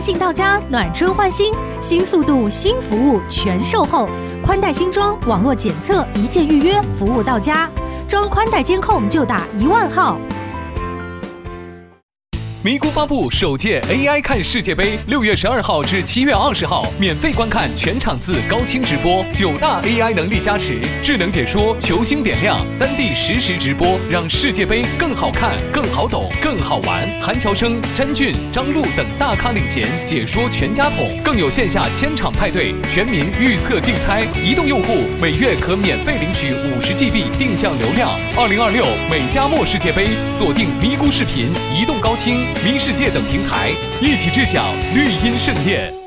信到家，暖春换新，新速度、新服务全售后，宽带新装，网络检测，一键预约，服务到家。装宽带监控就打10000号。 咪咕发布首届 AI 看世界杯，6月12号至7月20号，免费观看全场次高清直播，9大 AI 能力加持，智能解说，球星点亮，3D 实时直播，让世界杯更好看、更好懂、更好玩。韩乔生、詹俊、张璐等大咖领衔，解说全家桶，更有线下千场派对，全民预测竞猜。移动用户每月可免费领取50GB 定向流量。2026美加墨世界杯，锁定咪咕视频、移动高清、咪世界等平台，一起智享绿茵盛宴。